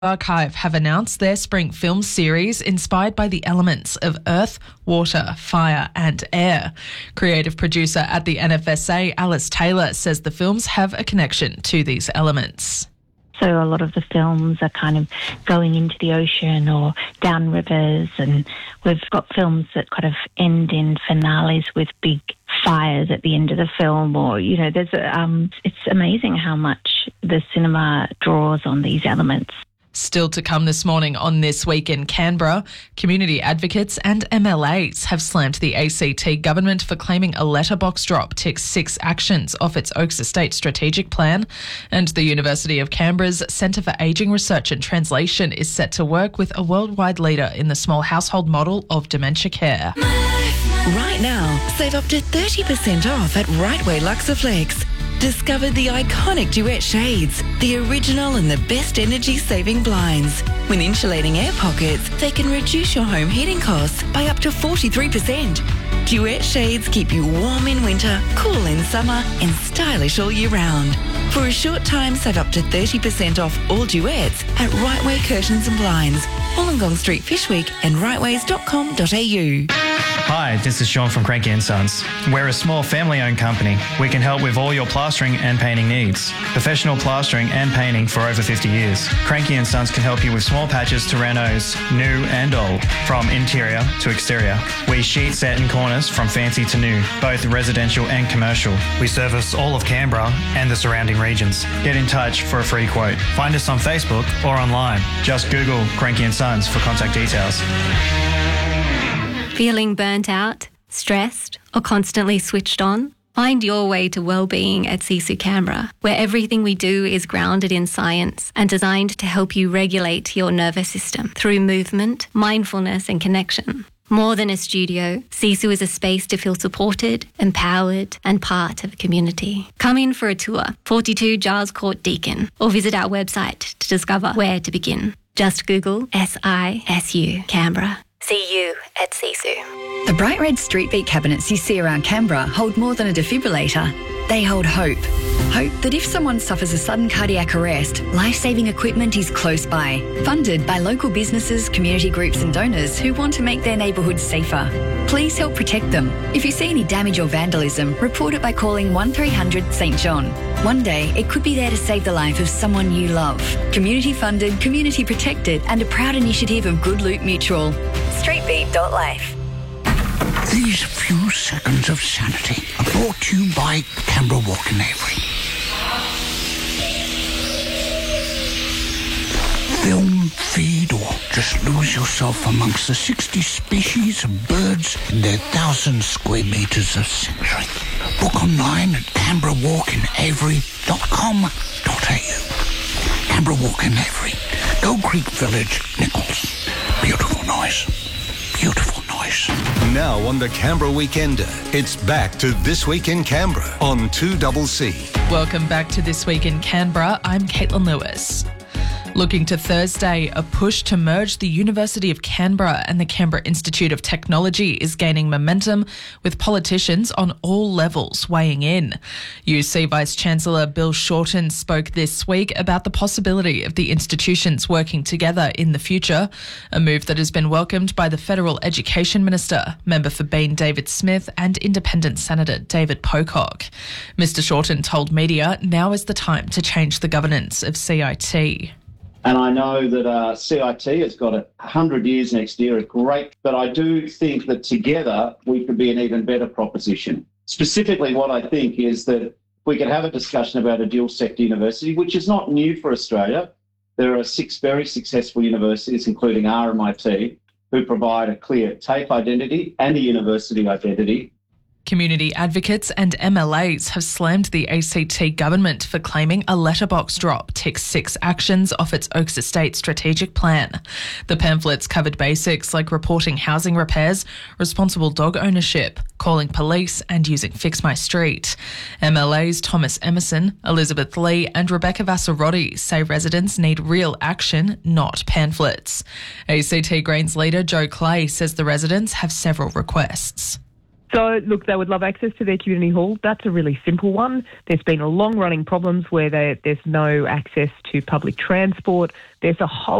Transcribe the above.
Archive have announced their spring film series inspired by the elements of earth, water, fire and air. Creative producer at the NFSA, Alice Taylor, says the films have a connection to these elements. So a lot of the films are kind of going into the ocean or down rivers, and we've got films that kind of end in finales with big fires at the end of the film, or, you know, it's amazing how much the cinema draws on these elements. Still to come this morning on This Week in Canberra, community advocates and MLAs have slammed the ACT government for claiming a letterbox drop ticks 6 actions off its Oaks Estate strategic plan. And the University of Canberra's Centre for Ageing Research and Translation is set to work with a worldwide leader in the small household model of dementia care. Right now, save up to 30% off at Rightway Luxaflex. Discover the iconic Duet shades, the original and the best energy-saving blinds. When insulating air pockets, they can reduce your home heating costs by up to 43%. Duet shades keep you warm in winter, cool in summer and stylish all year round. For a short time, save up to 30% off all Duets at Rightway Curtains and Blinds, Wollongong Street, Fishwick and rightways.com.au. Hi, this is Sean from Cranky & Sons. We're a small family-owned company. We can help with all your plastering and painting needs. Professional plastering and painting for over 50 years. Cranky & Sons can help you with small patches to renos, new and old, from interior to exterior. We sheet, set and corners from fancy to new, both residential and commercial. We service all of Canberra and the surrounding regions. Get in touch for a free quote. Find us on Facebook or online. Just Google Cranky & Sons for contact details. Feeling burnt out, stressed, or constantly switched on? Find your way to wellbeing at Sisu Canberra, where everything we do is grounded in science and designed to help you regulate your nervous system through movement, mindfulness and connection. More than a studio, Sisu is a space to feel supported, empowered and part of a community. Come in for a tour, 42 Giles Court, Deakin, or visit our website to discover where to begin. Just Google SISU Canberra. See you at Sisu. The bright red street beat cabinets you see around Canberra hold more than a defibrillator. They hold hope. Hope that if someone suffers a sudden cardiac arrest, life-saving equipment is close by. Funded by local businesses, community groups and donors who want to make their neighbourhoods safer. Please help protect them. If you see any damage or vandalism, report it by calling 1300 St John. One day, it could be there to save the life of someone you love. Community funded, community protected and a proud initiative of Good Loot Mutual. Streetbeat.life. These few seconds of sanity are brought to you by Canberra Walk in Avery. Film, feed, or just lose yourself amongst the 60 species of birds in their 1,000 square metres of sanctuary. Book online at canberrawalkinavery.com.au. Canberra Walk in Avery, Gold Creek Village, Nichols. Beautiful noise. Beautiful noise. Now on the Canberra Weekender, it's back to This Week in Canberra on 2CC. Welcome back to This Week in Canberra. I'm Caitlin Lewis. Looking to Thursday, a push to merge the University of Canberra and the Canberra Institute of Technology is gaining momentum, with politicians on all levels weighing in. UC Vice-Chancellor Bill Shorten spoke this week about the possibility of the institutions working together in the future, a move that has been welcomed by the Federal Education Minister, member for Bean David Smith and Independent Senator David Pocock. Mr Shorten told media now is the time to change the governance of CIT. And I know that CIT has got 100 years next year, it's great, but I do think that together we could be an even better proposition. Specifically, what I think is that we could have a discussion about a dual sector university, which is not new for Australia. There are 6 very successful universities, including RMIT, who provide a clear TAFE identity and a university identity. Community advocates and MLAs have slammed the ACT government for claiming a letterbox drop ticks 6 actions off its Oaks Estate strategic plan. The pamphlets covered basics like reporting housing repairs, responsible dog ownership, calling police and using Fix My Street. MLAs Thomas Emerson, Elizabeth Lee and Rebecca Vassarotti say residents need real action, not pamphlets. ACT Greens leader Joe Clay says the residents have several requests. So, look, they would love access to their community hall. That's a really simple one. There's been long-running problems where there's no access to public transport. There's a whole